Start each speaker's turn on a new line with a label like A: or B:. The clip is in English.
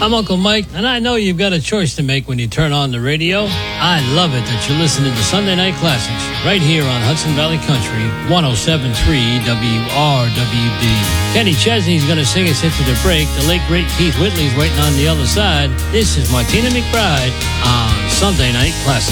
A: I'm Uncle Mike, and I know you've got a choice to make when you turn on the radio. I love it that you're listening to Sunday Night Classics right here on Hudson Valley Country, 107.3 WRWD. Kenny Chesney's going to sing us into the break. The late, great Keith Whitley's waiting on the other side. This is Martina McBride on Sunday Night Classics.